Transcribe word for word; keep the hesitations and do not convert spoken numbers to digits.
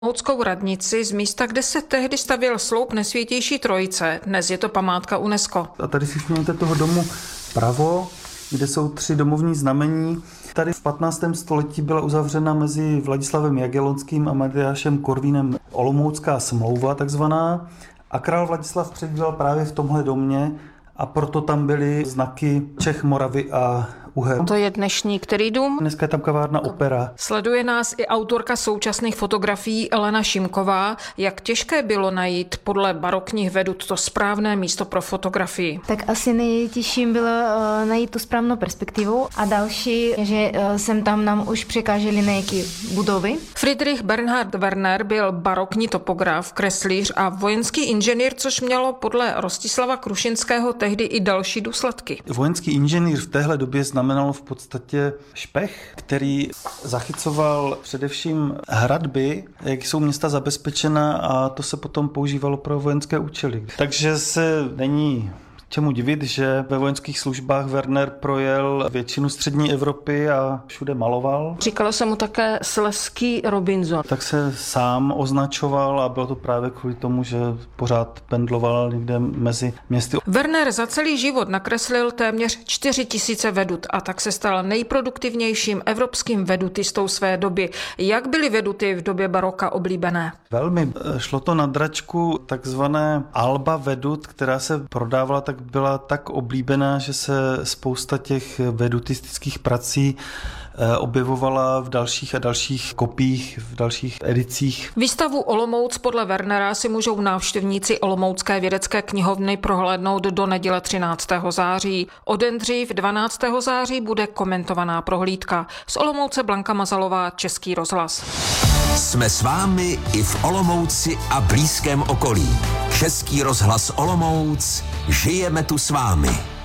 Olomouckou radnici z místa, kde se tehdy stavěl sloup Nejsvětější trojice. Dnes je to památka UNESCO. A tady si všimněte toho domu pravo, kde jsou tři domovní znamení. Tady v patnáctém století byla uzavřena mezi Vladislavem Jagellonským a Matyášem Korvínem olomoucká smlouva takzvaná. A král Vladislav přebýval právě v tomhle domě a proto tam byly znaky Čech, Moravy a Uher. To je dnešní který dům? Dneska je tam kavárna Opera. Sleduje nás i autorka současných fotografií Elena Šimková. Jak těžké bylo najít podle barokních vedut to správné místo pro fotografii? Tak asi nejtěžším bylo uh, najít tu správnou perspektivu a další, že uh, sem tam nám už překážely nějaké budovy. Friedrich Bernhard Werner byl barokní topograf, kreslíř a vojenský inženýr, což mělo podle Rostislava Krušinského tehdy i další důsledky. Vojenský inženýr v téhle době znamenalo v podstatě špech, který zachycoval především hradby, jak jsou města zabezpečena, a to se potom používalo pro vojenské účely. Takže se není čemu divit, že ve vojenských službách Werner projel většinu střední Evropy a všude maloval. Říkalo se mu také Slezský Robinson. Tak se sám označoval a bylo to právě kvůli tomu, že pořád pendloval někde mezi městy. Werner za celý život nakreslil téměř čtyři tisíce vedut a tak se stal nejproduktivnějším evropským vedutistou své doby. Jak byly veduty v době baroka oblíbené? Velmi. Šlo to na dračku takzvané alba vedut, která se prodávala, tak byla tak oblíbená, že se spousta těch vedutistických prací objevovala v dalších a dalších kopiích, v dalších edicích. Výstavu Olomouc podle Wernera si můžou návštěvníci Olomoucké vědecké knihovny prohlédnout do neděle třináctého září. O den dřív dvanáctého září bude komentovaná prohlídka. Z Olomouce Blanka Mazalová, Český rozhlas. Jsme s vámi i v Olomouci a blízkém okolí. Český rozhlas Olomouc, žijeme tu s vámi.